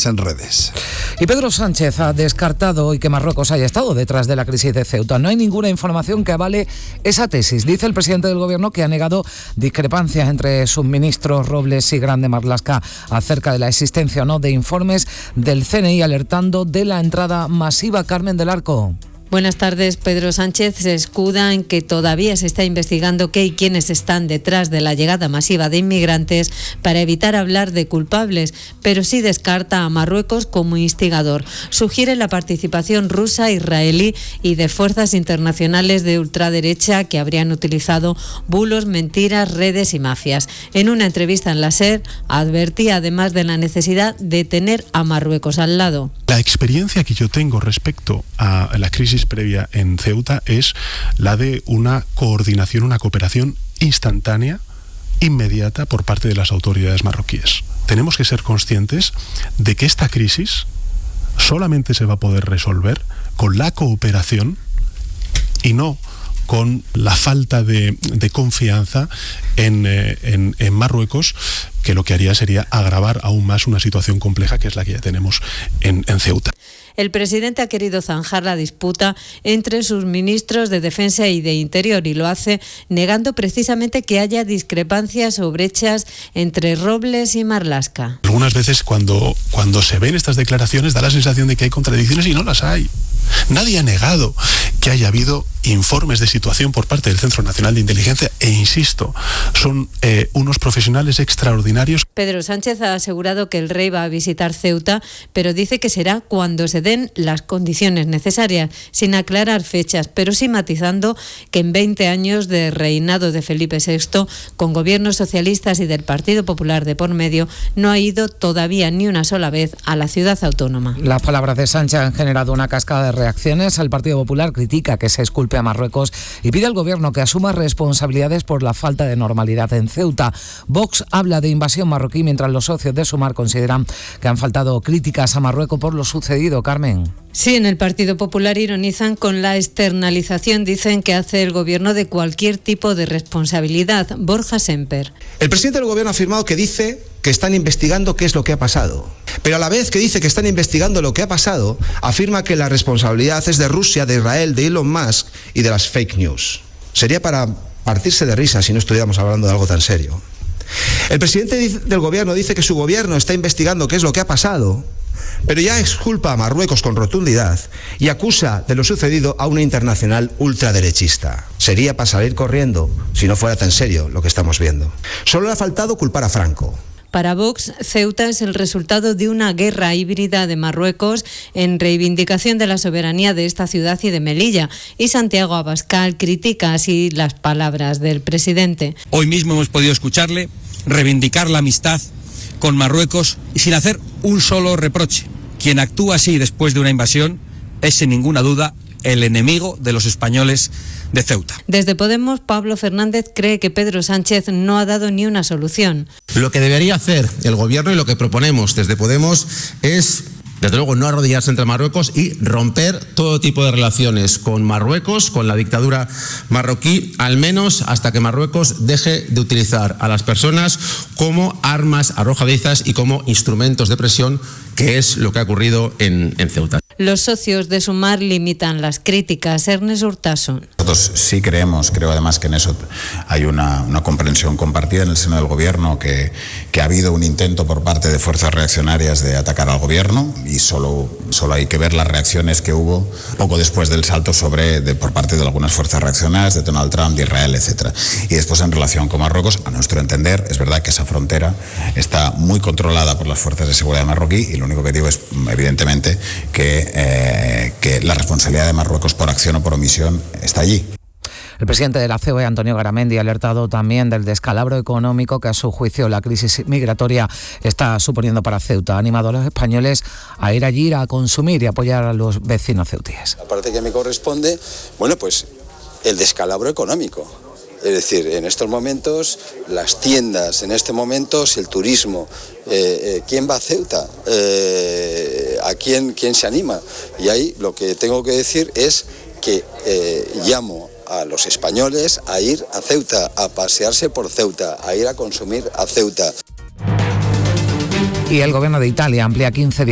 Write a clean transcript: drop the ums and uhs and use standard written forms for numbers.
más en redes. Y Pedro Sánchez ha descartado hoy que Marruecos haya estado detrás de la crisis de Ceuta. No hay ninguna información que avale esa tesis. Dice el presidente del Gobierno que ha negado discrepancias entre sus ministros Robles y Grande Marlaska acerca de la existencia o no de informes del CNI alertando de la entrada masiva. Carmen del Arco. Buenas tardes. Pedro Sánchez se escuda en que todavía se está investigando qué y quiénes están detrás de la llegada masiva de inmigrantes para evitar hablar de culpables, pero sí descarta a Marruecos como instigador. Sugiere la participación rusa, israelí y de fuerzas internacionales de ultraderecha que habrían utilizado bulos, mentiras, redes y mafias. En una entrevista en la SER advertía además de la necesidad de tener a Marruecos al lado. La experiencia que yo tengo respecto a la crisis previa en Ceuta es la de una coordinación, una cooperación instantánea, inmediata por parte de las autoridades marroquíes. Tenemos que ser conscientes de que esta crisis solamente se va a poder resolver con la cooperación y no con la falta de confianza en Marruecos, que lo que haría sería agravar aún más una situación compleja que es la que ya tenemos en Ceuta. El presidente ha querido zanjar la disputa entre sus ministros de Defensa y de Interior y lo hace negando precisamente que haya discrepancias o brechas entre Robles y Marlaska. Algunas veces cuando se ven estas declaraciones da la sensación de que hay contradicciones y no las hay. Nadie ha negado que haya habido informes de situación por parte del Centro Nacional de Inteligencia e insisto, son unos profesionales extraordinarios. Pedro Sánchez ha asegurado que el rey va a visitar Ceuta, pero dice que será cuando se den las condiciones necesarias, sin aclarar fechas, pero sí matizando que en 20 años de reinado de Felipe VI, con gobiernos socialistas y del Partido Popular de por medio, no ha ido todavía ni una sola vez a la ciudad autónoma. Las palabras de Sánchez han generado una cascada de reacciones. El Partido Popular critica que se exculpe a Marruecos y pide al Gobierno que asuma responsabilidades por la falta de normalidad en Ceuta. Vox habla de invasión marroquí, mientras los socios de Sumar consideran que han faltado críticas a Marruecos por lo sucedido. Carmen. Sí, en el Partido Popular ironizan con la externalización, dicen, que hace el Gobierno de cualquier tipo de responsabilidad. Borja Semper. El presidente del Gobierno ha afirmado que dice que están investigando qué es lo que ha pasado. Pero a la vez que dice que están investigando lo que ha pasado, afirma que la responsabilidad es de Rusia, de Israel, de Elon Musk y de las fake news. Sería para partirse de risa si no estuviéramos hablando de algo tan serio. El presidente del Gobierno dice que su Gobierno está investigando qué es lo que ha pasado, pero ya exculpa a Marruecos con rotundidad y acusa de lo sucedido a una internacional ultraderechista. Sería para salir corriendo si no fuera tan serio lo que estamos viendo. Solo le ha faltado culpar a Franco. Para Vox, Ceuta es el resultado de una guerra híbrida de Marruecos en reivindicación de la soberanía de esta ciudad y de Melilla. Y Santiago Abascal critica así las palabras del presidente. Hoy mismo hemos podido escucharle reivindicar la amistad con Marruecos y sin hacer un solo reproche. Quien actúa así después de una invasión es sin ninguna duda el enemigo de los españoles de Ceuta. Desde Podemos, Pablo Fernández cree que Pedro Sánchez no ha dado ni una solución. Lo que debería hacer el Gobierno y lo que proponemos desde Podemos es, desde luego, no arrodillarse ante Marruecos y romper todo tipo de relaciones con Marruecos, con la dictadura marroquí, al menos hasta que Marruecos deje de utilizar a las personas como armas arrojadizas y como instrumentos de presión, que es lo que ha ocurrido en Ceuta. Los socios de Sumar limitan las críticas. Ernest Urtasun. Nosotros sí creo además que en eso hay una comprensión compartida en el seno del Gobierno, que ha habido un intento por parte de fuerzas reaccionarias de atacar al Gobierno y solo hay que ver las reacciones que hubo poco después del salto por parte de algunas fuerzas reaccionarias, de Donald Trump, de Israel, etc. Y después, en relación con Marruecos, a nuestro entender, es verdad que esa frontera está muy controlada por las fuerzas de seguridad marroquí y lo único que digo es, evidentemente, que la responsabilidad de Marruecos por acción o por omisión está allí. El presidente de la COE, Antonio Garamendi, ha alertado también del descalabro económico que, a su juicio, la crisis migratoria está suponiendo para Ceuta. Ha animado a los españoles a ir allí a consumir y apoyar a los vecinos ceutíes. La parte que me corresponde, pues el descalabro económico. Es decir, en estos momentos, las tiendas, en este momento, el turismo, ¿quién va a Ceuta? ¿A quién se anima? Y ahí lo que tengo que decir es que llamo a los españoles a ir a Ceuta, a pasearse por Ceuta, a ir a consumir a Ceuta. Y el Gobierno de Italia amplía 15 días